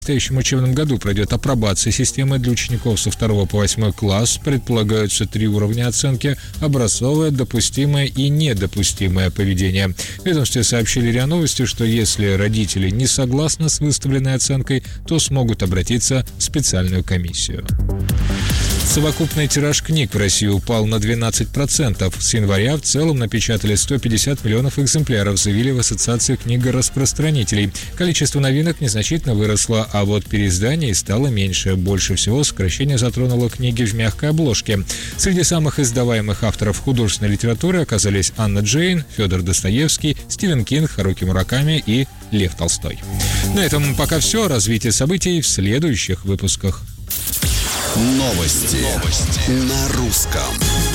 В настоящем учебном году пройдет апробация системы для учеников со 2 по 8 класс. Предполагаются 3 уровня оценки: образцовое, допустимое и недопустимое поведение. В ведомстве сообщили РИА Новости, что если родители не согласны с выставленной оценкой, то смогут обратиться в специальную комиссию. Совокупный тираж книг в России упал на 12%. С января в целом напечатали 150 миллионов экземпляров, заявили в Ассоциации книгораспространителей. Количество новинок незначительно выросло, а вот переизданий стало меньше. Больше всего сокращение затронуло книги в мягкой обложке. Среди самых издаваемых авторов художественной литературы оказались Анна Джейн, Федор Достоевский, Стивен Кинг, Харуки Мураками и Лев Толстой. На этом пока все. Развитие событий в следующих выпусках. Новости на русском.